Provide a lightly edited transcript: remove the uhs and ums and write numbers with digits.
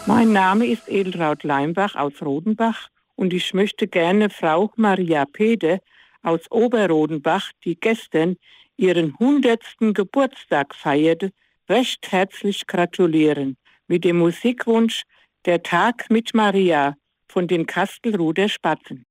Mein Name ist Edeltraud Leimbach aus Rodenbach und ich möchte gerne Frau Maria Pede aus Oberrodenbach, die gestern ihren 100. Geburtstag feierte, recht herzlich gratulieren mit dem Musikwunsch Der Tag mit Maria von den Kastelruther Spatzen.